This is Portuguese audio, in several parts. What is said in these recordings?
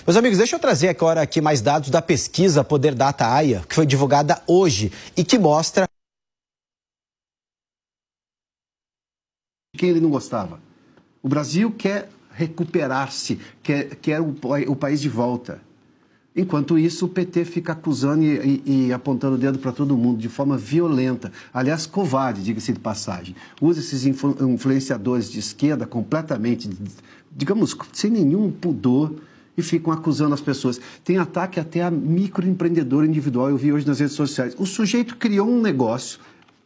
Meus amigos, deixa eu trazer agora aqui mais dados da pesquisa Poder Data AIA, que foi divulgada hoje e que mostra... Quem ele não gostava? O Brasil quer recuperar-se, quer o país de volta. Enquanto isso, o PT fica acusando e apontando o dedo para todo mundo de forma violenta. Aliás, covarde, diga-se de passagem. Usa esses influenciadores de esquerda completamente, digamos, sem nenhum pudor e ficam acusando as pessoas. Tem ataque até a microempreendedor individual, eu vi hoje nas redes sociais. O sujeito criou um negócio,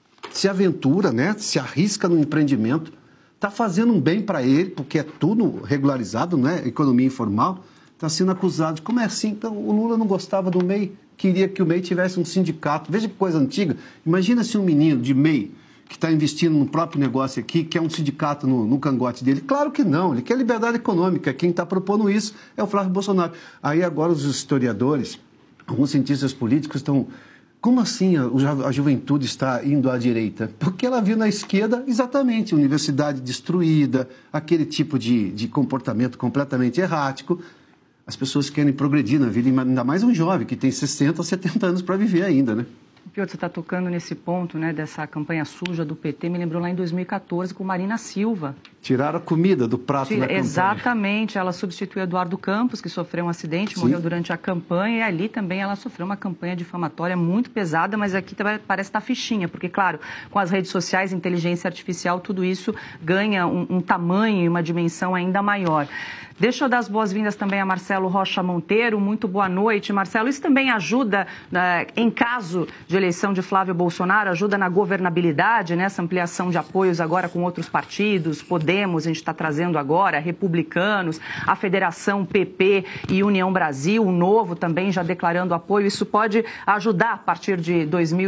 se aventura, né? Se arrisca no empreendimento, está fazendo um bem para ele, porque é tudo regularizado, né? Economia informal. Está sendo acusado. Como é assim? Então, o Lula não gostava do MEI, queria que o MEI tivesse um sindicato. Veja que coisa antiga. Imagina se um menino de MEI, que está investindo no próprio negócio aqui, quer um sindicato no cangote dele. Claro que não, ele quer liberdade econômica. Quem está propondo isso é o Flávio Bolsonaro. Aí agora os historiadores, alguns cientistas políticos estão... Como assim a juventude está indo à direita? Porque ela viu na esquerda exatamente universidade destruída, aquele tipo de comportamento completamente errático. As pessoas querem progredir na vida, ainda mais um jovem que tem 60 ou 70 anos para viver ainda, né? Piotr, você está tocando nesse ponto, né, dessa campanha suja do PT, me lembrou lá em 2014 com Marina Silva. Tiraram a comida do prato na campanha. Exatamente, ela substituiu Eduardo Campos, que sofreu um acidente, Sim. Morreu durante a campanha, e ali também ela sofreu uma campanha difamatória muito pesada, mas aqui parece estar fichinha, porque, claro, com as redes sociais, inteligência artificial, tudo isso ganha um tamanho e uma dimensão ainda maior. Deixa eu dar as boas-vindas também a Marcelo Rocha Monteiro. Muito boa noite, Marcelo. Isso também ajuda, em caso de eleição de Flávio Bolsonaro, ajuda na governabilidade, nessa ampliação de apoios agora com outros partidos, Podemos, a gente está trazendo agora, Republicanos, a Federação PP e União Brasil, o Novo também já declarando apoio. Isso pode ajudar a partir de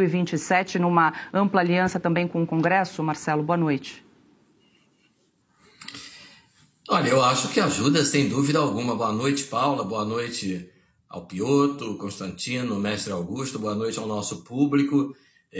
2027 numa ampla aliança também com o Congresso? Marcelo, boa noite. Olha, eu acho que ajuda, sem dúvida alguma. Boa noite, Paula. Boa noite ao Piotr, Constantino, Mestre Augusto. Boa noite ao nosso público.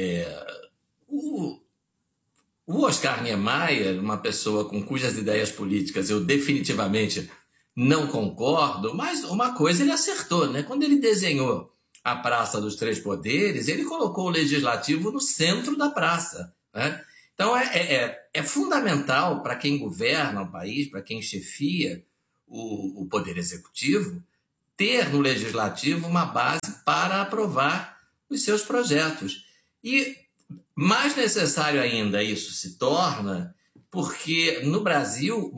O Oscar Niemeyer, uma pessoa com cujas ideias políticas eu definitivamente não concordo, mas uma coisa ele acertou, né? Quando ele desenhou a Praça dos Três Poderes, ele colocou o Legislativo no centro da praça, né? Então, é fundamental para quem governa o país, para quem chefia o Poder Executivo, ter no Legislativo uma base para aprovar os seus projetos. E mais necessário ainda isso se torna porque, no Brasil,